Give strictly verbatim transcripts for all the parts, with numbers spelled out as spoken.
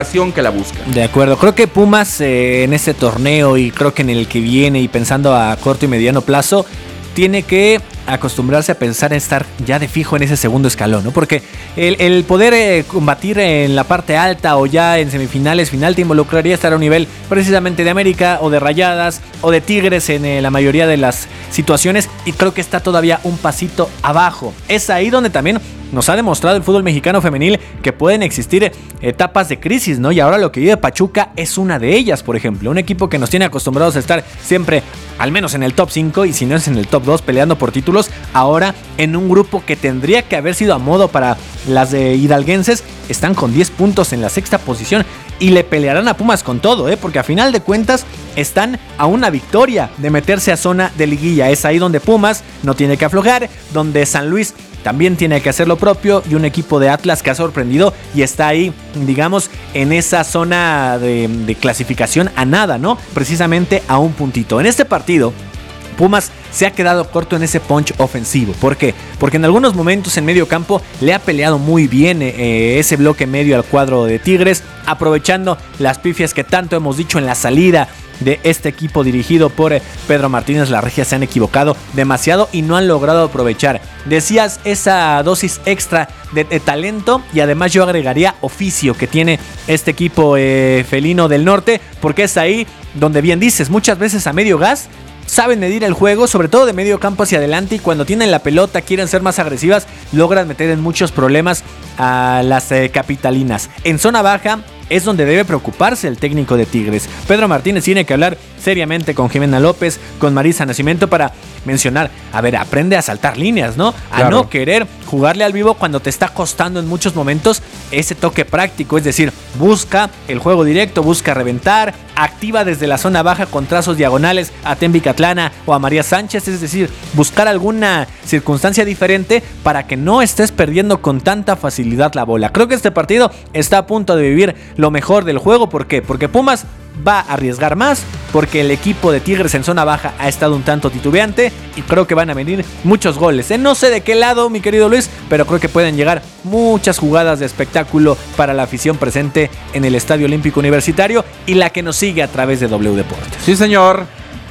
que la busca. De acuerdo, creo que Pumas eh, en este torneo y creo que en el que viene y pensando a corto y mediano plazo, tiene que acostumbrarse a pensar en estar ya de fijo en ese segundo escalón, ¿no? Porque el, el poder eh, combatir en la parte alta o ya en semifinales, final, te involucraría estar a un nivel precisamente de América o de Rayadas o de Tigres en eh, la mayoría de las situaciones, y creo que está todavía un pasito abajo. Es ahí donde también nos ha demostrado el fútbol mexicano femenil que pueden existir etapas de crisis, ¿no? Y ahora lo que vive Pachuca es una de ellas, por ejemplo. Un equipo que nos tiene acostumbrados a estar siempre, al menos en el top cinco, y si no es en el top dos, peleando por títulos. Ahora, en un grupo que tendría que haber sido a modo para las de hidalguenses, están con diez puntos en la sexta posición. Y le pelearán a Pumas con todo, ¿eh? Porque a final de cuentas están a una victoria de meterse a zona de liguilla. Es ahí donde Pumas no tiene que aflojar, donde San Luis también tiene que hacer lo propio, y un equipo de Atlas que ha sorprendido y está ahí, digamos, en esa zona de, de clasificación a nada, ¿no? Precisamente a un puntito. En este partido, Pumas se ha quedado corto en ese punch ofensivo. ¿Por qué? Porque en algunos momentos en medio campo le ha peleado muy bien eh, ese bloque medio al cuadro de Tigres, aprovechando las pifias que tanto hemos dicho en la salida de este equipo dirigido por eh, Pedro Martínez. La Regia se han equivocado demasiado y no han logrado aprovechar, decías, esa dosis extra de, de talento, y además yo agregaría oficio que tiene este equipo eh, felino del norte, porque es ahí donde, bien dices, muchas veces a medio gas saben medir el juego, sobre todo de medio campo hacia adelante, y cuando tienen la pelota, quieren ser más agresivas, logran meter en muchos problemas a las eh, capitalinas. En zona baja es donde debe preocuparse el técnico de Tigres. Pedro Martínez tiene que hablar seriamente con Jimena López, con Marisa Nacimiento, para mencionar, a ver, aprende a saltar líneas, ¿no? A claro. No querer jugarle al vivo cuando te está costando en muchos momentos ese toque práctico, es decir, busca el juego directo, busca reventar, activa desde la zona baja con trazos diagonales a Tembi Catlana o a María Sánchez, es decir, buscar alguna circunstancia diferente para que no estés perdiendo con tanta facilidad la bola. Creo que este partido está a punto de vivir lo mejor del juego. ¿Por qué? Porque Pumas va a arriesgar más, porque el equipo de Tigres en zona baja ha estado un tanto titubeante, y creo que van a venir muchos goles. ¿eh? No sé de qué lado, mi querido Luis, pero creo que pueden llegar muchas jugadas de espectáculo para la afición presente en el Estadio Olímpico Universitario y la que nos sigue a través de W Deportes. Sí, señor.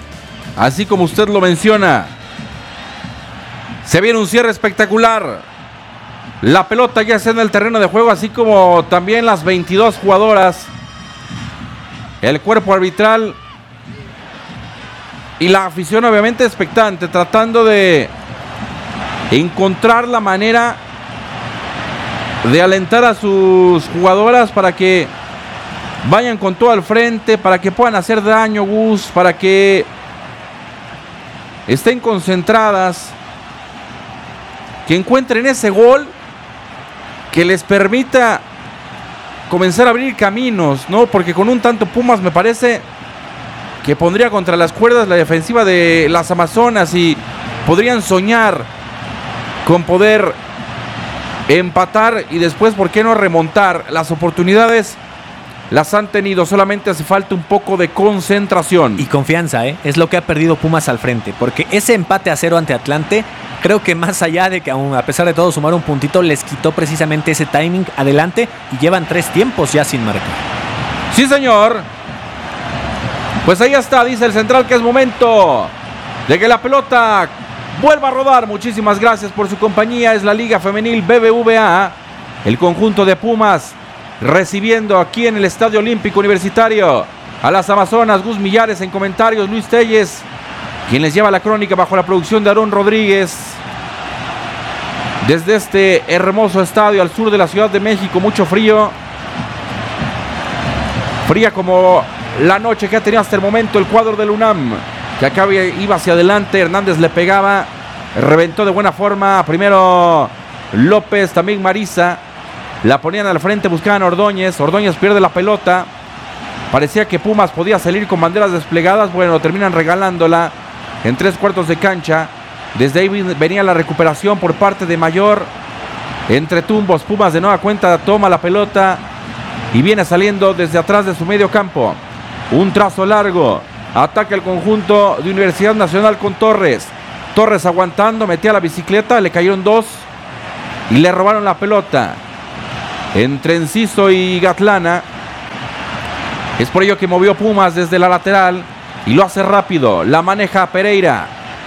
Así como usted lo menciona, se viene un cierre espectacular. La pelota ya está en el terreno de juego, así como también las veintidós jugadoras, el cuerpo arbitral y la afición obviamente expectante, tratando de encontrar la manera de alentar a sus jugadoras para que vayan con todo al frente, para que puedan hacer daño, Gus, para que estén concentradas, que encuentren ese gol que les permita comenzar a abrir caminos, ¿no? Porque con un tanto Pumas me parece que pondría contra las cuerdas la defensiva de las Amazonas, y podrían soñar con poder empatar y después, ¿por qué no remontar? Las oportunidades las han tenido, solamente hace falta un poco de concentración. Y confianza, ¿eh? Es lo que ha perdido Pumas al frente, porque ese empate a cero ante Atlante, creo que más allá de que aún a pesar de todo sumar un puntito, les quitó precisamente ese timing adelante, y llevan tres tiempos ya sin marcar. Sí, señor. Pues ahí está, dice el central, que es momento de que la pelota vuelva a rodar. Muchísimas gracias por su compañía. Es la Liga Femenil B B V A, el conjunto de Pumas, recibiendo aquí en el Estadio Olímpico Universitario a las Amazonas. Gus Millares en comentarios, Luis Telles, quien les lleva la crónica bajo la producción de Aarón Rodríguez. Desde este hermoso estadio al sur de la Ciudad de México, mucho frío. Fría como la noche que ha tenido hasta el momento el cuadro del UNAM, que acá iba hacia adelante. Hernández le pegaba, reventó de buena forma. Primero López, también Marisa. La ponían al frente, buscaban a Ordóñez. Ordóñez pierde la pelota. Parecía que Pumas podía salir con banderas desplegadas. Bueno, terminan regalándola en tres cuartos de cancha. Desde ahí venía la recuperación por parte de Mayor. Entre tumbos, Pumas de nueva cuenta toma la pelota y viene saliendo desde atrás de su medio campo. Un trazo largo. Ataca el conjunto de Universidad Nacional con Torres. Torres aguantando, metía la bicicleta, le cayeron dos y le robaron la pelota. Entre Enciso y Gatlana Es por ello que movió Pumas desde la lateral y lo hace rápido. La maneja Pereira.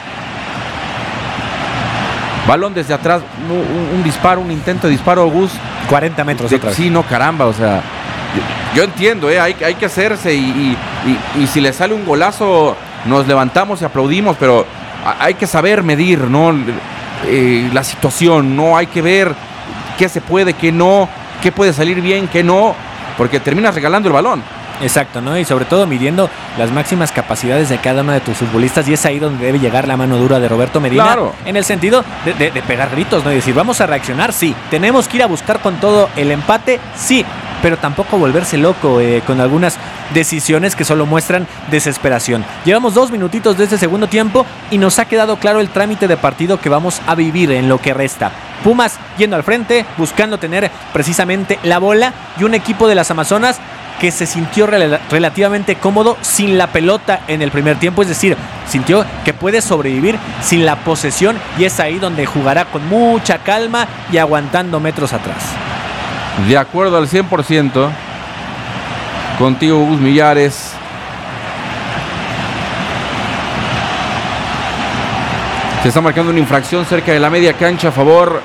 Balón desde atrás, un, un disparo, un intento de disparo, Gus. cuarenta metros de, otra vez. Sí, no, caramba, o sea, yo, yo entiendo, ¿eh? hay, hay que hacerse y, y, y, y si le sale un golazo, nos levantamos y aplaudimos, pero hay que saber medir, ¿no? Eh, la situación, ¿no? Hay que ver qué se puede, qué no, qué puede salir bien, qué no, porque terminas regalando el balón. Exacto, ¿no? Y sobre todo midiendo las máximas capacidades de cada uno de tus futbolistas, y es ahí donde debe llegar la mano dura de Roberto Medina. Claro. En el sentido de, de, de pegar gritos, ¿no? Y decir, vamos a reaccionar, sí. Tenemos que ir a buscar con todo el empate, sí. Pero tampoco volverse loco eh, con algunas decisiones que solo muestran desesperación. Llevamos dos minutitos de este segundo tiempo y nos ha quedado claro el trámite de partido que vamos a vivir en lo que resta. Pumas yendo al frente, buscando tener precisamente la bola, y un equipo de las Amazonas que se sintió rel- relativamente cómodo sin la pelota en el primer tiempo, es decir, sintió que puede sobrevivir sin la posesión, y es ahí donde jugará con mucha calma y aguantando metros atrás. De acuerdo al cien por ciento contigo, Gus Millares. Se está marcando una infracción cerca de la media cancha a favor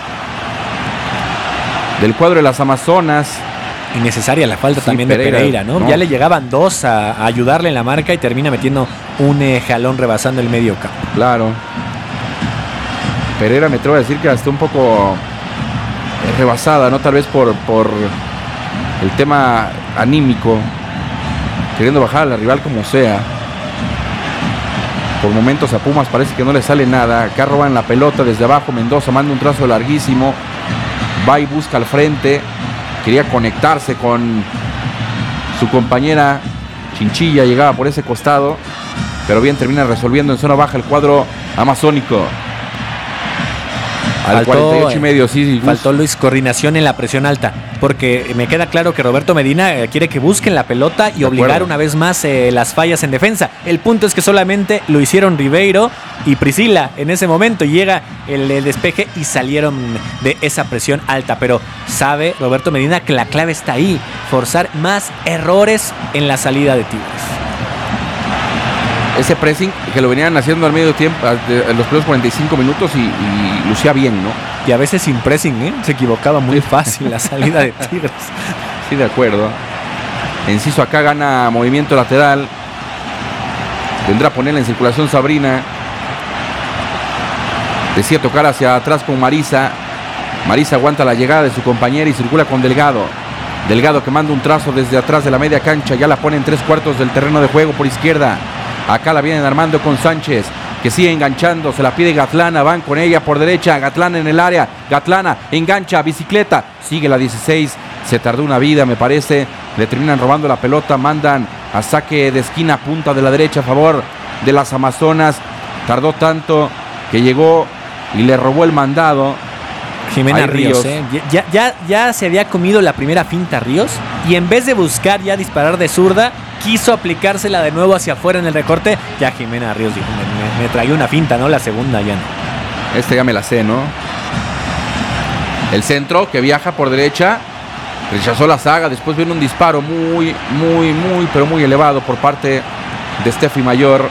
del cuadro de las Amazonas. Innecesaria la falta, sí, también Pereira, de Pereira, ¿no? ¿no? Ya le llegaban dos a, a ayudarle en la marca y termina metiendo un eh, jalón rebasando el medio campo. Claro. Pereira me atrevo a decir que hasta un poco rebasada, ¿no? Tal vez por, por el tema anímico, queriendo bajar al rival como sea. Por momentos a Pumas parece que no le sale nada. Acá roban la pelota desde abajo. Mendoza manda un trazo larguísimo. Va y busca al frente. Quería conectarse con su compañera Chinchilla. Llegaba por ese costado. Pero bien, termina resolviendo en zona baja el cuadro amazónico. Al faltó, cuarenta y ocho y medio, sí, sí. Faltó, Luis, coordinación en la presión alta, porque me queda claro que Roberto Medina eh, quiere que busquen la pelota y de obligar acuerdo. una vez más eh, las fallas en defensa. El punto es que solamente lo hicieron Ribeiro y Priscila en ese momento. Llega el, el despeje y salieron de esa presión alta, pero sabe Roberto Medina que la clave está ahí, forzar más errores en la salida de Tigres. Ese pressing que lo venían haciendo al medio tiempo, en los primeros cuarenta y cinco minutos, y, y lucía bien, ¿no? Y a veces sin pressing, ¿eh? Se equivocaba muy fácil la salida de Tigres. Sí, de acuerdo. Enciso acá gana movimiento lateral. Vendrá a ponerla en circulación Sabrina. Decía tocar hacia atrás con Marisa. Marisa aguanta la llegada de su compañera y circula con Delgado. Delgado que manda un trazo desde atrás de la media cancha. Ya la pone en tres cuartos del terreno de juego por izquierda. Acá la vienen armando con Sánchez, que sigue enganchando, se la pide Gatlana, van con ella por derecha, Gatlana en el área, Gatlana engancha, bicicleta, sigue la dieciséis, se tardó una vida me parece, le terminan robando la pelota, mandan a saque de esquina, punta de la derecha a favor de las Amazonas, tardó tanto que llegó y le robó el mandado. Jimena Ríos, Ríos. ¿eh? ya, ya, ya se había comido la primera finta Ríos, y en vez de buscar ya disparar de zurda, quiso aplicársela de nuevo hacia afuera en el recorte. Ya Jimena Ríos dijo, me, me, me traía una finta, ¿no? La segunda ya no. Este ya me la sé, ¿no? El centro que viaja por derecha, rechazó la saga, después viene un disparo muy, muy, muy, pero muy elevado por parte de Steffi Mayor.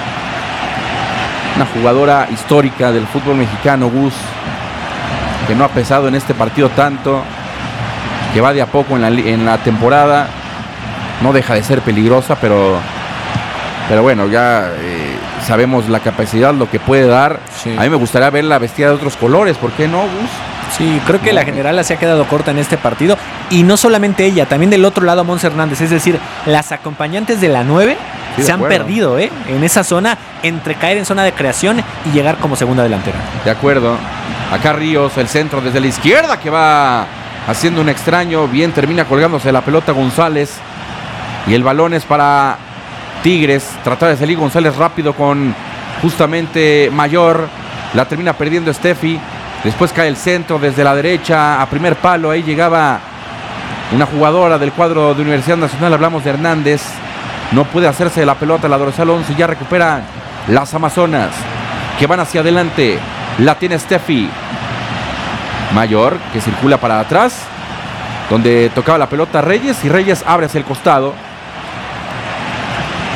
Una jugadora histórica del fútbol mexicano, Gus, que no ha pesado en este partido tanto, que va de a poco en la, en la temporada. No deja de ser peligrosa, pero pero bueno, ya eh, sabemos la capacidad, lo que puede dar. Sí. A mí me gustaría verla vestida de otros colores, ¿por qué no, Gus? Sí, creo que no. La generala se ha quedado corta en este partido, y no solamente ella, también del otro lado Monse Hernández, es decir, las acompañantes de la nueve sí, se han perdido ¿eh? en esa zona, entre caer en zona de creación y llegar como segunda delantera. De acuerdo. Acá Ríos, el centro desde la izquierda, que va haciendo un extraño, bien termina colgándose la pelota González. Y el balón es para Tigres. Tratar de salir González rápido con justamente Mayor. La termina perdiendo Steffi. Después cae el centro desde la derecha a primer palo. Ahí llegaba una jugadora del cuadro de Universidad Nacional. Hablamos de Hernández. No puede hacerse de la pelota la dorsal once. Ya recupera las Amazonas, que van hacia adelante. La tiene Steffi Mayor, que circula para atrás, donde tocaba la pelota Reyes, y Reyes abre hacia el costado.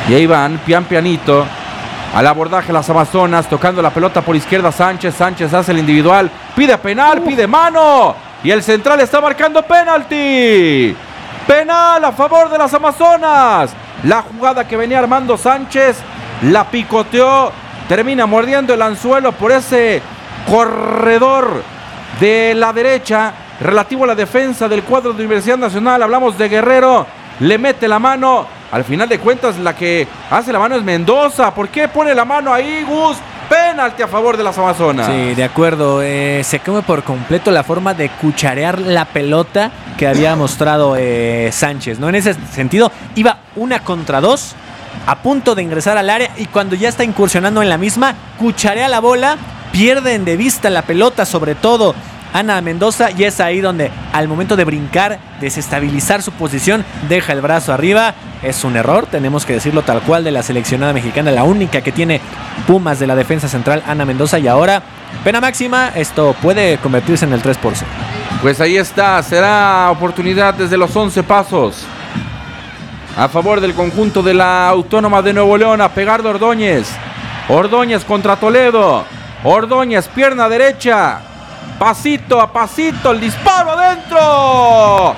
Y ahí van, pian pianito, al abordaje las Amazonas, tocando la pelota por izquierda Sánchez. Sánchez hace el individual, pide penal, uh. pide mano. Y el central está marcando penalti. Penal a favor de las Amazonas. La jugada que venía armando Sánchez, la picoteó, termina mordiendo el anzuelo por ese corredor de la derecha, relativo a la defensa del cuadro de Universidad Nacional. Hablamos de Guerrero, le mete la mano. Al final de cuentas, la que hace la mano es Mendoza. ¿Por qué pone la mano ahí, Gus? Penalti a favor de las Amazonas. Sí, de acuerdo. Eh, se come por completo la forma de cucharear la pelota que había mostrado eh, Sánchez, ¿no? En ese sentido, iba una contra dos, a punto de ingresar al área, y cuando ya está incursionando en la misma, cucharea la bola, pierden de vista la pelota, sobre todo Ana Mendoza, y es ahí donde al momento de brincar, desestabilizar su posición, deja el brazo arriba. Es un error, tenemos que decirlo tal cual, de la seleccionada mexicana, la única que tiene Pumas de la defensa central, Ana Mendoza, y ahora pena máxima. Esto puede convertirse en el tres por cero. Pues ahí está, será oportunidad desde los once pasos a favor del conjunto de la Autónoma de Nuevo León, a pegar de Ordóñez. Ordóñez contra Toledo. Ordóñez, pierna derecha. Pasito a pasito, el disparo adentro.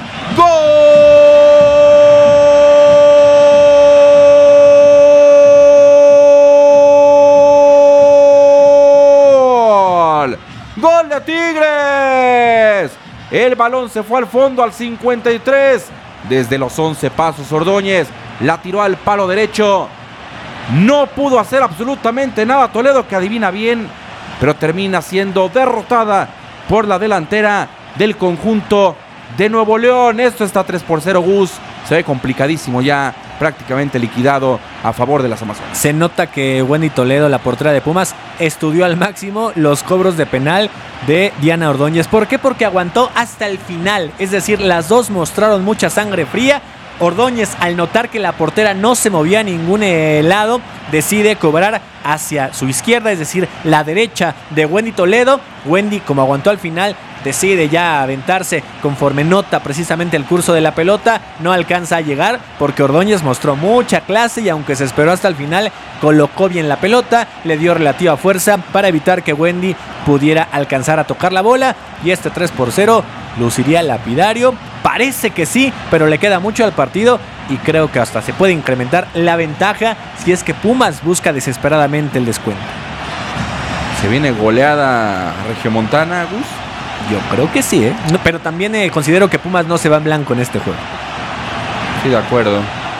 ¡Gol! ¡Gol de Tigres! El balón se fue al fondo al cincuenta y tres. Desde los once pasos, Ordóñez la tiró al palo derecho. No pudo hacer absolutamente nada Toledo, que adivina bien, pero termina siendo derrotada por la delantera del conjunto de Nuevo León. Esto está tres por cero, Gus. Se ve complicadísimo ya, prácticamente liquidado a favor de las Amazonas. Se nota que Wendy Toledo, la portera de Pumas, estudió al máximo los cobros de penal de Diana Ordóñez. ¿Por qué? Porque aguantó hasta el final. Es decir, las dos mostraron mucha sangre fría. Ordóñez, al notar que la portera no se movía a ningún lado, decide cobrar hacia su izquierda, es decir, la derecha de Wendy Toledo. Wendy, como aguantó al final, decide ya aventarse conforme nota precisamente el curso de la pelota. No alcanza a llegar porque Ordóñez mostró mucha clase, y aunque se esperó hasta el final, colocó bien la pelota, le dio relativa fuerza para evitar que Wendy pudiera alcanzar a tocar la bola, y este tres por cero luciría lapidario. Parece que sí, pero le queda mucho al partido, y creo que hasta se puede incrementar la ventaja si es que Pumas busca desesperadamente el descuento. ¿Se viene goleada regiomontana, Gus? Yo creo que sí, ¿eh? No, pero también eh, considero que Pumas no se va en blanco en este juego. Sí, de acuerdo.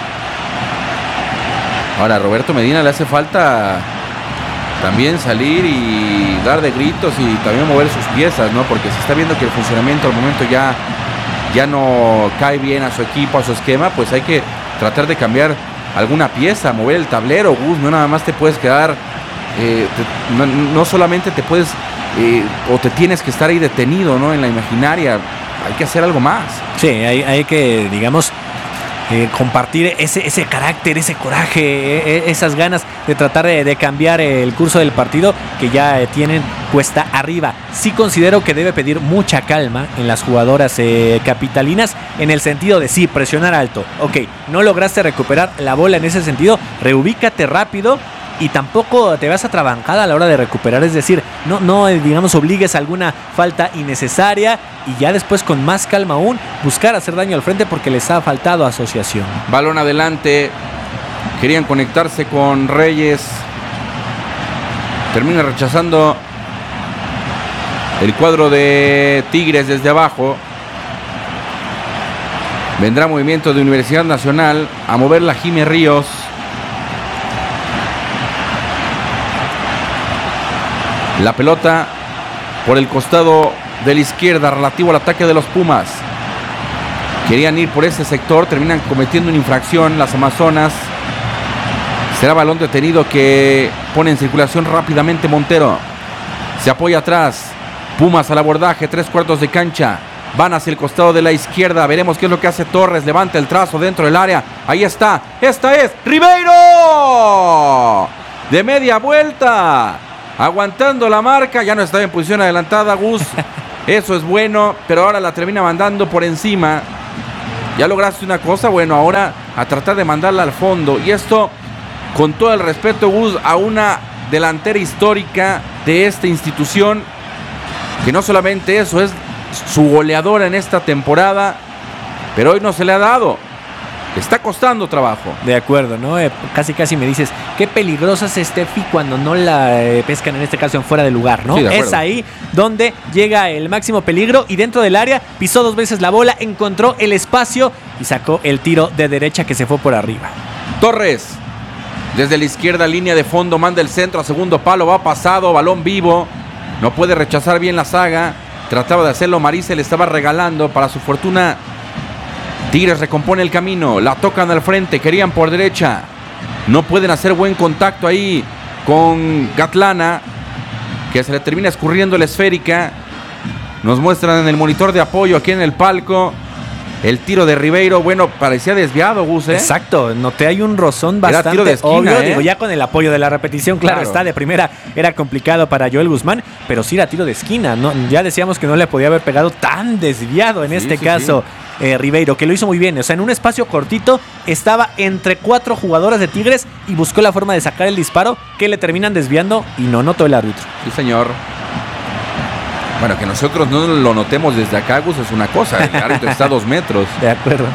Ahora, a Roberto Medina le hace falta también salir y dar de gritos y también mover sus piezas, ¿no? Porque se está viendo que el funcionamiento al momento ya, ya no cae bien a su equipo, a su esquema. Pues hay que tratar de cambiar alguna pieza, mover el tablero, Gus. No nada más te puedes quedar, eh, te, no, no solamente te puedes eh, o te tienes que estar ahí detenido, ¿no? En la imaginaria. Hay que hacer algo más. Sí, hay, hay que, digamos, Eh, compartir ese, ese carácter, ese coraje, eh, esas ganas de tratar de, de cambiar el curso del partido que ya eh, tienen cuesta arriba. Sí considero que debe pedir mucha calma en las jugadoras eh, capitalinas, en el sentido de sí, presionar alto. Ok, no lograste recuperar la bola en ese sentido, reubícate rápido y tampoco te vas atrabancada a la hora de recuperar. Es decir, no, no digamos, obligues a alguna falta innecesaria, y ya después con más calma aún buscar hacer daño al frente, porque les ha faltado asociación. Balón adelante, querían conectarse con Reyes, termina rechazando el cuadro de Tigres desde abajo. Vendrá movimiento de Universidad Nacional a mover la Jimé Ríos. La pelota por el costado de la izquierda, relativo al ataque de los Pumas. Querían ir por ese sector, terminan cometiendo una infracción las Amazonas. Será balón detenido que pone en circulación rápidamente Montero. Se apoya atrás. Pumas al abordaje, tres cuartos de cancha. Van hacia el costado de la izquierda. Veremos qué es lo que hace Torres. Levanta el trazo dentro del área. Ahí está. Esta es Ribeiro. De media vuelta. Aguantando la marca. Ya no estaba en posición adelantada, Gus. Eso es bueno. Pero ahora la termina mandando por encima. Ya lograste una cosa. Bueno, ahora a tratar de mandarla al fondo. Y esto con todo el respeto, Gus, a una delantera histórica de esta institución, que no solamente eso, es su goleadora en esta temporada, pero hoy no se le ha dado. Está costando trabajo. De acuerdo, ¿no? Eh, casi casi me dices, qué peligrosa es Steffi cuando no la eh, pescan, en este caso en fuera de lugar, ¿no? Sí, de es ahí donde llega el máximo peligro y dentro del área pisó dos veces la bola, encontró el espacio y sacó el tiro de derecha que se fue por arriba. Torres, desde la izquierda, línea de fondo, manda el centro a segundo palo, va pasado, balón vivo, no puede rechazar bien la saga, trataba de hacerlo, Marisa le estaba regalando, para su fortuna Tigres recompone el camino, la tocan al frente, querían por derecha, no pueden hacer buen contacto ahí con Gatlana, que se le termina escurriendo la esférica. Nos muestran en el monitor de apoyo aquí en el palco el tiro de Ribeiro. Bueno, parecía desviado, Gus, ¿eh? Exacto, noté hay un rozón bastante tiro de esquina, obvio, ¿eh? Digo, ya con el apoyo de la repetición, claro, Claro. está de primera, era complicado para Joel Guzmán, pero sí era tiro de esquina, ¿no? Ya decíamos que no le podía haber pegado tan desviado en Sí, este sí, caso eh, Ribeiro, que lo hizo muy bien, o sea, en un espacio cortito, estaba entre cuatro jugadoras de Tigres y buscó la forma de sacar el disparo, que le terminan desviando y no notó el árbitro. Sí, señor. Bueno, que nosotros no lo notemos desde acá, Gus, es una cosa. El árbitro está a dos metros. De acuerdo.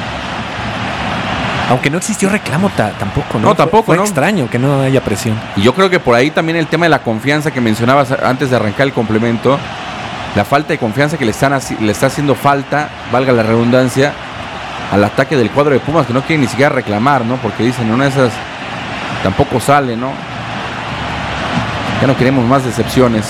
Aunque no existió reclamo ta- tampoco, ¿no? No, tampoco, Fue, fue ¿no? extraño que no haya presión. Y yo creo que por ahí también el tema de la confianza que mencionabas antes de arrancar el complemento, la falta de confianza que le, están haci- le está haciendo falta, valga la redundancia, al ataque del cuadro de Pumas, que no quieren ni siquiera reclamar, ¿no? Porque dicen, una de esas tampoco sale, ¿no? Ya no queremos más decepciones.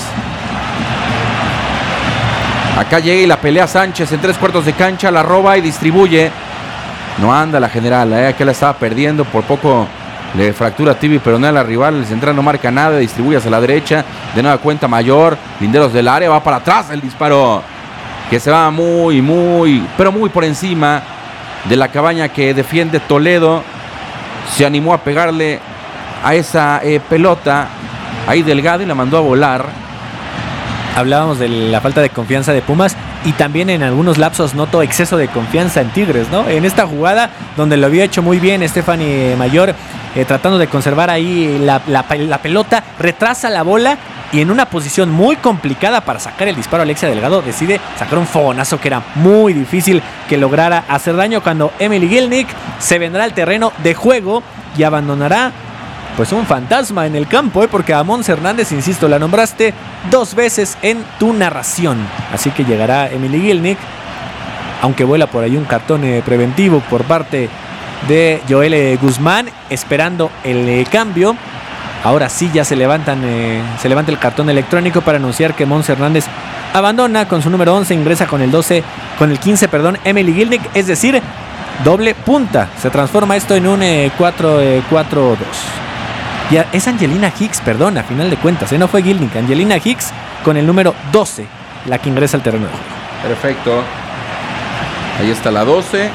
Acá llega y la pelea Sánchez en tres cuartos de cancha, la roba y distribuye. No anda la general, ¿eh? Acá la estaba perdiendo, por poco le fractura tibia, pero no a la rival. El central no marca nada, distribuye hacia la derecha, de nueva cuenta Mayor, linderos del área, va para atrás el disparo, que se va muy, muy, pero muy por encima de la cabaña que defiende Toledo. Se animó a pegarle a esa eh, pelota ahí Delgado y la mandó a volar. Hablábamos de la falta de confianza de Pumas y también en algunos lapsos noto exceso de confianza en Tigres, ¿no? En esta jugada donde lo había hecho muy bien Stephanie Mayor, eh, tratando de conservar ahí la, la, la pelota, retrasa la bola y en una posición muy complicada para sacar el disparo, Alexia Delgado decide sacar un fogonazo que era muy difícil que lograra hacer daño, cuando Emily Gilnick se vendrá al terreno de juego y abandonará pues un fantasma en el campo, ¿eh? Porque a Mons Hernández, insisto, la nombraste dos veces en tu narración. Así que llegará Emily Gilnick, aunque vuela por ahí un cartón eh, preventivo por parte de Joel eh, Guzmán, esperando el eh, cambio. Ahora sí ya se levantan, eh, se levanta el cartón electrónico para anunciar que Mons Hernández abandona con su número once, ingresa con el doce, con el quince, perdón, Emily Gilnick, es decir, doble punta. Se transforma esto en un eh, cuatro cuatro dos. Ya es Angelina Hicks, perdón, a final de cuentas, ¿eh? No fue Gilnick, Angelina Hicks con el número doce, la que ingresa al terreno de juego. Perfecto. Ahí está la doce.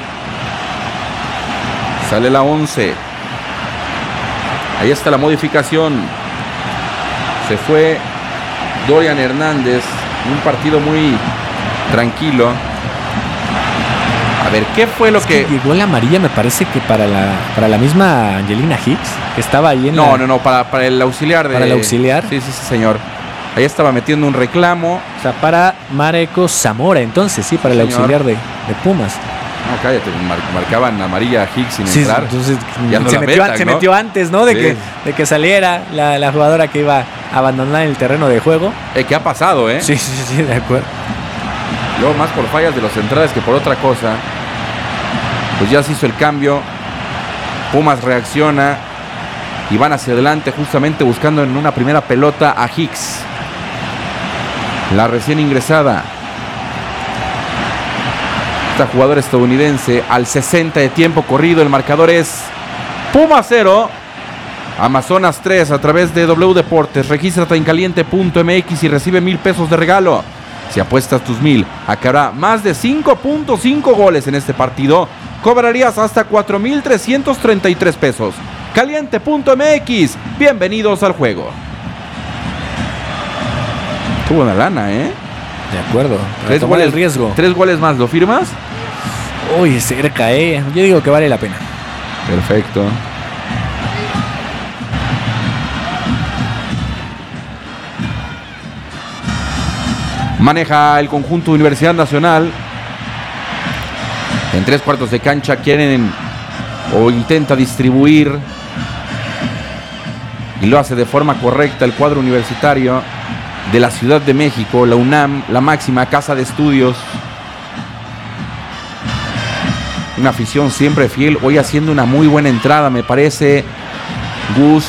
Sale la once. Ahí está la modificación. Se fue Dorian Hernández. Un partido muy tranquilo. A ver, ¿qué fue lo es que... que llegó la amarilla, me parece que para la, para la misma Angelina Hicks, que estaba ahí en No, la... no, no, para, para el auxiliar de... ¿Para el auxiliar? Sí, sí, sí, señor. Ahí estaba metiendo un reclamo. O sea, para Mareko Zamora, entonces, sí, para el Señor. auxiliar de, de Pumas. No, cállate, mar- marcaban amarilla a Hicks sin Sí, entrar. entonces Ya no se, la metió, metan, se ¿no? metió antes, ¿no? De, Sí. que, de que saliera la, la jugadora que iba a abandonar el terreno de juego. Eh, ¿Qué ha pasado, eh? Sí, sí, sí, de acuerdo. Luego más por fallas de los centrales que por otra cosa. Pues ya se hizo el cambio. Pumas reacciona y van hacia adelante justamente buscando en una primera pelota a Hicks, la recién ingresada. Esta jugadora estadounidense al sesenta de tiempo corrido. El marcador es Pumas cero, Amazonas tres a través de W Deportes. Regístrate en caliente punto m x y recibe mil pesos de regalo. Si apuestas tus mil, acabará más de cinco punto cinco goles en este partido. Cobrarías hasta cuatro mil trescientos treinta y tres pesos. caliente punto m x. Bienvenidos al juego. Tuvo una lana, ¿eh? De acuerdo. Tres Tomar goles, el riesgo. Tres goles más, ¿lo firmas? Uy, cerca, ¿eh? Yo digo que vale la pena. Perfecto. Maneja el conjunto Universidad Nacional. En tres cuartos de cancha quieren o intenta distribuir, y lo hace de forma correcta el cuadro universitario de la Ciudad de México, la UNAM, la máxima casa de estudios. Una afición siempre fiel, hoy haciendo una muy buena entrada, me parece, Gus,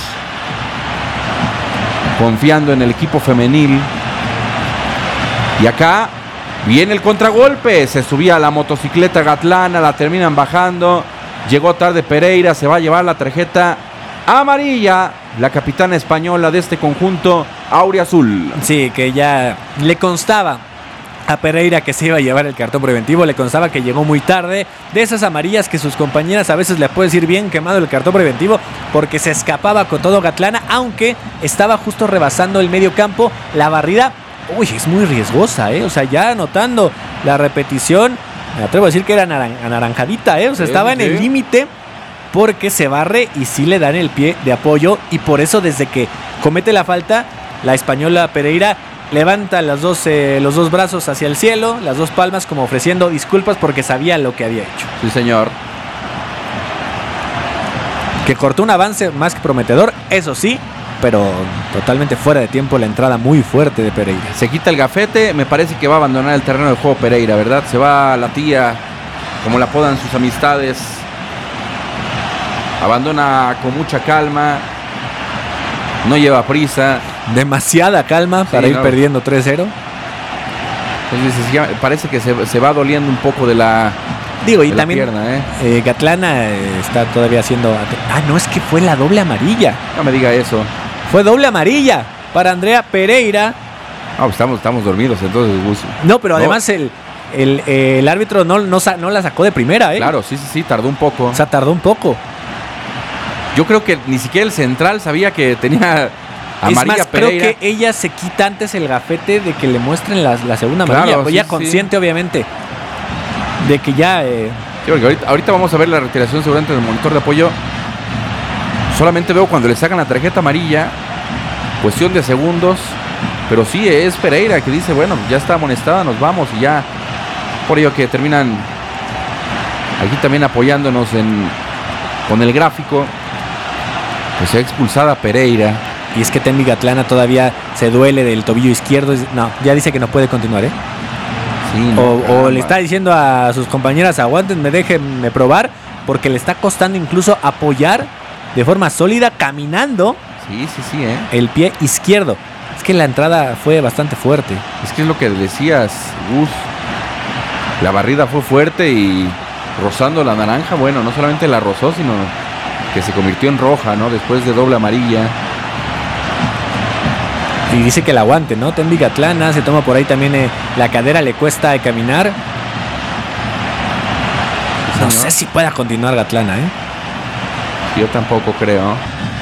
confiando en el equipo femenil. Y acá viene el contragolpe, se subía a la motocicleta Gatlana, la terminan bajando, llegó tarde Pereira, se va a llevar la tarjeta amarilla, la capitana española de este conjunto auriazul. Sí, que ya le constaba a Pereira que se iba a llevar el cartón preventivo, le constaba que llegó muy tarde, de esas amarillas que sus compañeras a veces le puedes ir bien quemado el cartón preventivo, porque se escapaba con todo Gatlana, aunque estaba justo rebasando el medio campo. La barrida, uy, es muy riesgosa, ¿eh? O sea, ya anotando la repetición, me atrevo a decir que era naran- anaranjadita, ¿eh? O sea, Sí, estaba en sí. el límite, porque se barre y sí le dan el pie de apoyo, y por eso desde que comete la falta, la española Pereira levanta los dos, eh, los dos brazos hacia el cielo, las dos palmas, como ofreciendo disculpas porque sabía lo que había hecho. Sí, señor. Que cortó un avance más que prometedor, eso sí, pero totalmente fuera de tiempo la entrada muy fuerte de Pereira. Se quita el gafete, me parece que va a abandonar el terreno de juego Pereira, ¿verdad? Se va la tía, como la apodan sus amistades. Abandona con mucha calma, no lleva prisa. Demasiada calma para Sí, ir no. perdiendo tres cero. Entonces, ya parece que se, se va doliendo un poco de la, Digo, y de la también pierna, ¿eh? eh, Gatlana eh, está todavía haciendo... Ah, no, es que fue la doble amarilla. No me diga eso. Fue doble amarilla para Andrea Pereira. No, pues estamos, estamos dormidos, entonces, Gus. No, pero No. además el, el, eh, el árbitro no, no, sa- no la sacó de primera, ¿eh? Claro, sí, sí, sí, tardó un poco. O sea, tardó un poco. Yo creo que ni siquiera el central sabía que tenía amarilla es más, Pereira. creo que ella se quita antes el gafete de que le muestren la, la segunda Claro, amarilla. sí, ella sí. consciente, obviamente, de que ya... eh, Sí, porque ahorita, ahorita vamos a ver la retiración seguramente del monitor de apoyo. Solamente veo cuando le sacan la tarjeta amarilla, cuestión de segundos. Pero sí, es Pereira que dice, bueno, ya está amonestada, nos vamos y ya. Por ello que terminan aquí también apoyándonos en, con el gráfico. Pues se ha expulsada Pereira. y es que Tenby Gatlana todavía se duele del tobillo izquierdo. No, ya dice que no puede continuar, ¿eh? Sí, no, O, o caramba. le está diciendo a sus compañeras, aguántenme, déjenme probar, porque le está costando incluso apoyar de forma sólida, caminando Sí, sí, sí, ¿eh? el pie izquierdo. Es que la entrada fue bastante fuerte. Es que es lo que decías, Gus. La barrida fue fuerte y rozando la naranja, bueno, no solamente la rozó, sino que se convirtió en roja, ¿no? Después de doble amarilla. Y dice que la aguante, ¿no? Tenby Gatlana se toma por ahí también eh, la cadera, le cuesta de caminar. No señor. sé si pueda continuar Gatlana, ¿eh? Yo tampoco creo.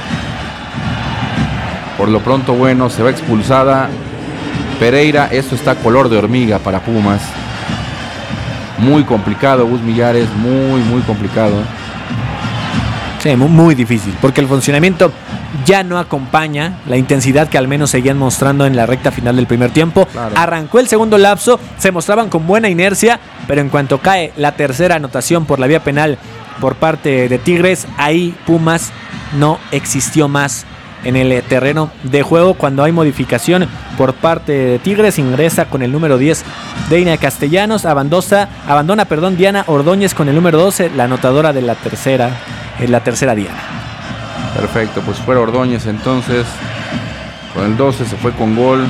Por lo pronto, bueno, se va expulsada Pereira. Esto está color de hormiga para Pumas. Muy complicado, Gus Millares, muy, muy complicado. Sí, muy, muy difícil, porque el funcionamiento ya no acompaña la intensidad que al menos seguían mostrando en la recta final del primer tiempo. Claro. Arrancó el segundo lapso, se mostraban con buena inercia, pero en cuanto cae la tercera anotación por la vía penal por parte de Tigres, ahí Pumas no existió más en el terreno de juego. Cuando hay modificación por parte de Tigres, ingresa con el número diez Deina Castellanos, abandona, abandona perdón, Diana Ordóñez con el número doce, la anotadora de la tercera, en la tercera Diana. Perfecto, pues fuera Ordóñez entonces. Con el doce se fue con gol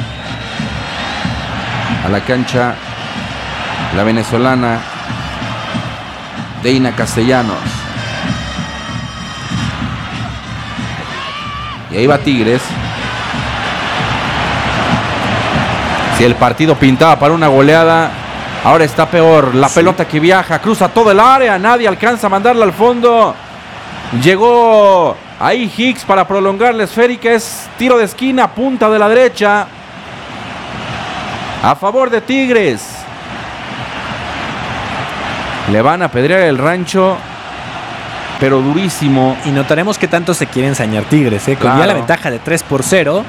a la cancha la venezolana Deina Castellanos. Y ahí va Tigres. Si el partido pintaba para una goleada, ahora está peor. La Sí. pelota que viaja, cruza todo el área, nadie alcanza a mandarla al fondo. Llegó ahí Hicks para prolongar la esférica. Es tiro de esquina, punta de la derecha. A favor de Tigres. Le van a apedrear el rancho, pero durísimo. Y notaremos que tanto se quiere ensañar Tigres, ¿eh? Con Claro. ya la ventaja de tres por cero,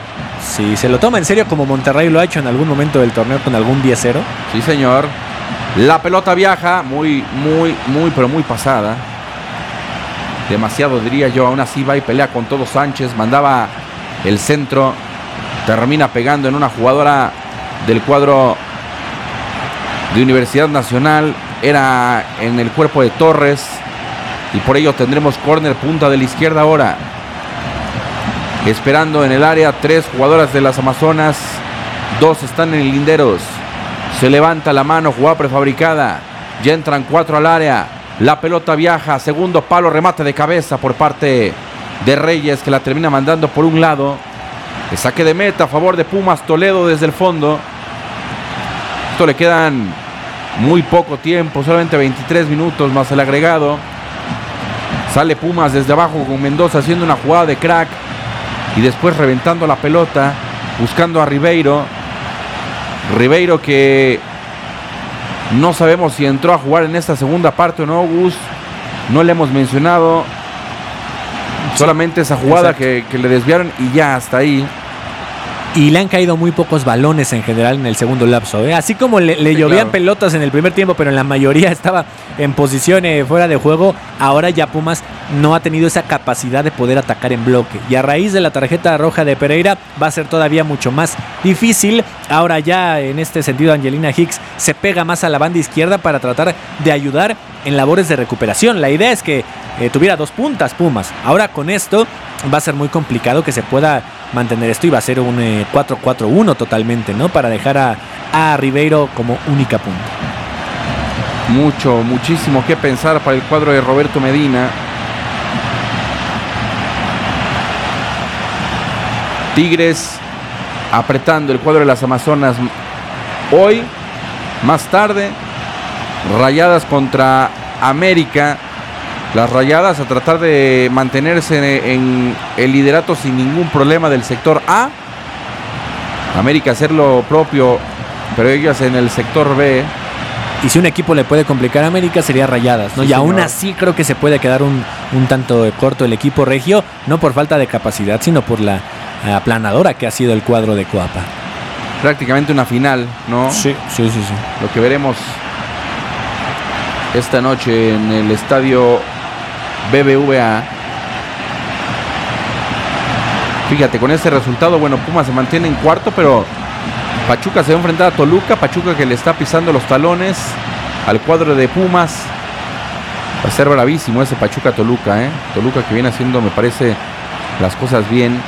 si se lo toma en serio como Monterrey lo ha hecho en algún momento del torneo con algún diez cero. Sí, señor. La pelota viaja, muy, muy, muy, pero muy pasada. Demasiado, diría yo. Aún así va y pelea con todo Sánchez. Mandaba el centro. Termina pegando en una jugadora del cuadro de Universidad Nacional. Era en el cuerpo de Torres. Y por ello tendremos córner, punta de la izquierda ahora. Esperando en el área tres jugadoras de las Amazonas. Dos están en el linderos. Se levanta la mano, jugada prefabricada. Ya entran cuatro al área. La pelota viaja, segundo palo, remate de cabeza por parte de Reyes, que la termina mandando por un lado. El saque de meta a favor de Pumas Toledo desde el fondo. Esto le quedan muy poco tiempo, solamente veintitrés minutos más el agregado. Sale Pumas desde abajo con Mendoza haciendo una jugada de crack. Y después reventando la pelota, buscando a Ribeiro. Ribeiro que no sabemos si entró a jugar en esta segunda parte o no, Gus. No le hemos mencionado. Solamente esa jugada que, que le desviaron y ya hasta ahí. Y le han caído muy pocos balones en general en el segundo lapso, ¿eh? Así como le, le sí, llovían claro. pelotas en el primer tiempo, pero en la mayoría estaba en posición eh, fuera de juego. Ahora ya Pumas no ha tenido esa capacidad de poder atacar en bloque. Y a raíz de la tarjeta roja de Pereira va a ser todavía mucho más difícil. Ahora ya en este sentido Angelina Hicks se pega más a la banda izquierda para tratar de ayudar en labores de recuperación. La idea es que eh, tuviera dos puntas Pumas. Ahora con esto va a ser muy complicado que se pueda mantener esto y va a ser un eh, cuatro cuatro uno totalmente, ¿no? Para dejar a, a Ribeiro como única punta. Mucho, muchísimo que pensar para el cuadro de Roberto Medina. Tigres apretando el cuadro de las Amazonas. Hoy, más tarde, Rayadas contra América. Las Rayadas a tratar de mantenerse en el liderato sin ningún problema del sector A. América hacer lo propio, pero ellas en el sector B. Y si un equipo le puede complicar a América sería Rayadas, ¿no? Sí, y aún señor. Así creo que se puede quedar un, un tanto corto el equipo regio, no por falta de capacidad, sino por la aplanadora que ha sido el cuadro de Coapa. Prácticamente una final, ¿no? Sí, sí, sí, sí. Lo que veremos esta noche en el estadio B B V A. Fíjate, con este resultado, bueno, Pumas se mantiene en cuarto, pero Pachuca se va a enfrentar a Toluca. Pachuca que le está pisando los talones al cuadro de Pumas. Va a ser bravísimo ese Pachuca-Toluca, ¿eh? Toluca que viene haciendo, me parece, las cosas bien.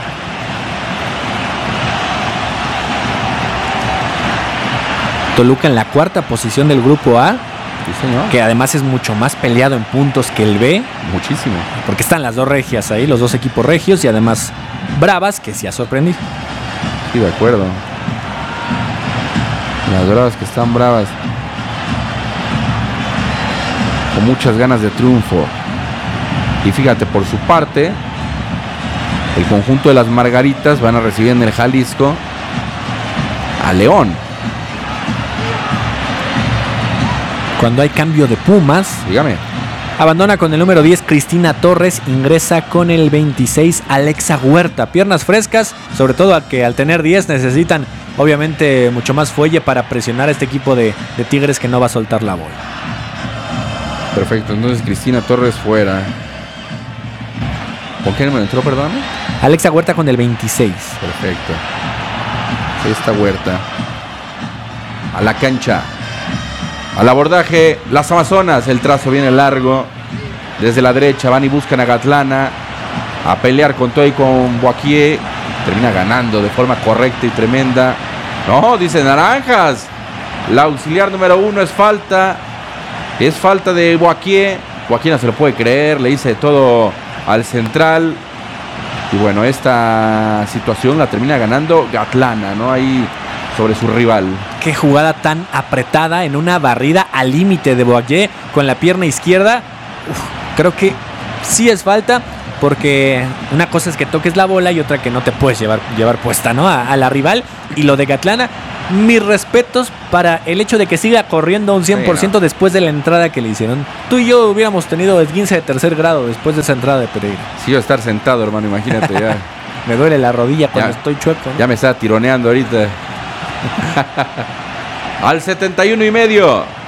Toluca en la cuarta posición del grupo A. Sí, señor. Que además es mucho más peleado en puntos que el B. Muchísimo. Porque están las dos regias ahí, los dos equipos regios y además Bravas, que sí ha sorprendido. Sí, de acuerdo. Las Bravas que están bravas. Con muchas ganas de triunfo. Y fíjate, por su parte, el conjunto de las Margaritas van a recibir en el Jalisco a León. Cuando hay cambio de Pumas, dígame. Abandona con el número diez Cristina Torres, ingresa con el veintiséis Alexa Huerta. Piernas frescas, sobre todo a que al tener diez necesitan obviamente mucho más fuelle para presionar a este equipo de, de Tigres que no va a soltar la bola. Perfecto, entonces Cristina Torres fuera. ¿Con qué número entró, perdón? Alexa Huerta con el veintiséis. Perfecto. Esta Huerta. A la cancha. Al abordaje, las Amazonas, el trazo viene largo. Desde la derecha van y buscan a Gatlana. A pelear con todo y con Boaquier. Termina ganando de forma correcta y tremenda. No, dice naranjas. La auxiliar número uno es falta. Es falta de Boaquier. Boaquier no se lo puede creer. Le dice todo al central. Y bueno, esta situación la termina ganando Gatlana, ¿no? Ahí sobre su rival. Qué jugada tan apretada en una barrida al límite de Boaquier con la pierna izquierda. Uf, creo que sí es falta, porque una cosa es que toques la bola y otra que no te puedes llevar, llevar puesta, ¿no? A, a la rival. Y lo de Gatlana, mis respetos para el hecho de que siga corriendo un cien por ciento sí, no. después de la entrada que le hicieron. Tú y yo hubiéramos tenido esguince de tercer grado después de esa entrada de Pereira. Sí, iba a estar sentado, hermano, imagínate ya. Me duele la rodilla cuando ya, estoy chueco, ¿no? Ya me está tironeando ahorita. Al setenta y uno y medio.